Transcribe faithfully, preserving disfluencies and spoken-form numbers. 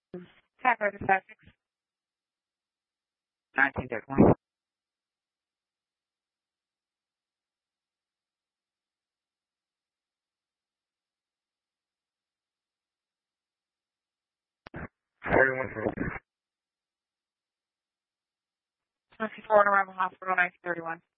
Taco to Sussex. nineteen thirty-one. forty-one. twenty-four Normal Hospital, nineteen thirty-one.